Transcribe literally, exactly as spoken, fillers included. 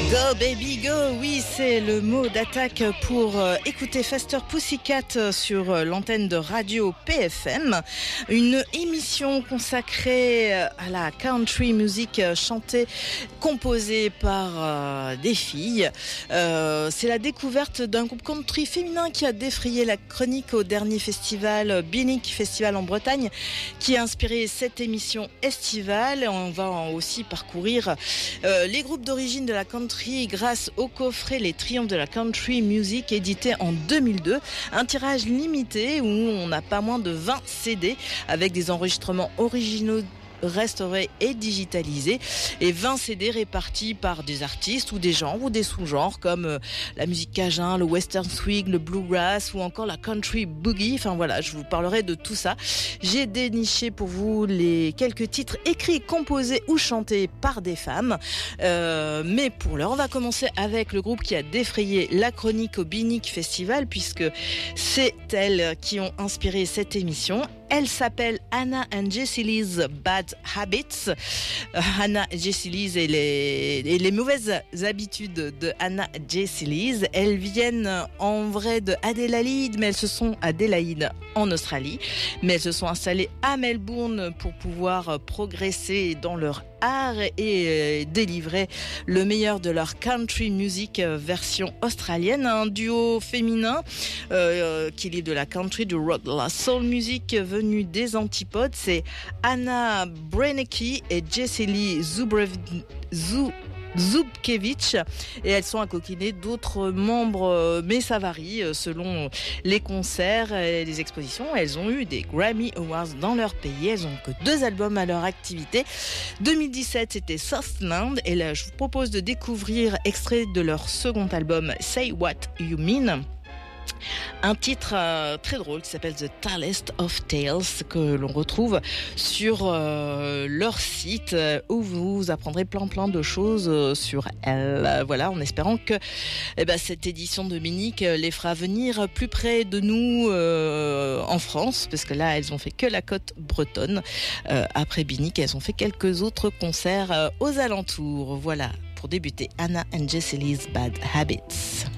Go baby go, oui c'est le mot d'attaque pour écouter Faster Pussycat sur l'antenne de Radio P F M. Une émission consacrée à la country music chantée, composée par des filles. Euh, c'est la découverte d'un groupe country féminin qui a défrayé la chronique au dernier festival, Binic Festival en Bretagne, qui a inspiré cette émission estivale. On va aussi parcourir euh, les groupes d'origine de la country grâce au coffret Les Triomphes de la Country Music édité en deux mille deux, un tirage limité où on a pas moins de vingt C D avec des enregistrements originaux restaurés et digitalisés, et vingt C D répartis par des artistes ou des genres ou des sous-genres comme euh, la musique cajun, le western swing, le bluegrass ou encore la country boogie. Enfin voilà, je vous parlerai de tout ça. J'ai déniché pour vous les quelques titres écrits, composés ou chantés par des femmes. Euh, mais pour l'heure, on va commencer avec le groupe qui a défrayé la chronique au Binic Festival, puisque c'est elles qui ont inspiré cette émission. Elle s'appelle Hannah and Jessie Lee's Bad Habits. Euh, Hannah et Jessie Lee et les, et les mauvaises habitudes de Hannah et Jessie Lee. Elles viennent en vrai de Adélaïde, mais elles se sont Adélaïde en Australie. Mais elles se sont installées à Melbourne pour pouvoir progresser dans leur art et euh, délivrer le meilleur de leur country music euh, version australienne. Un duo féminin euh, qui lit de la country, du rock, de la soul music venu des antipodes. C'est Anna Brenecki et Jessie Lee Zubrev, Zub, Zubkevich, et elles sont accoquinées d'autres membres, mais ça varie selon les concerts et les expositions. Elles ont eu des Grammy Awards dans leur pays. Elles ont que deux albums à leur activité. deux mille dix-sept, c'était Southland, et là je vous propose de découvrir extrait de leur second album Say What You Mean. Un titre euh, très drôle qui s'appelle The Tallest of Tales, que l'on retrouve sur euh, leur site, euh, où vous apprendrez plein plein de choses euh, sur elles. Euh, voilà, en espérant que eh ben, cette édition de Binic les fera venir plus près de nous euh, en France, parce que là elles ont fait que la côte bretonne. Euh, après Binic, elles ont fait quelques autres concerts euh, aux alentours. Voilà, pour débuter, Hannah and Jessie Lee's Bad Habits.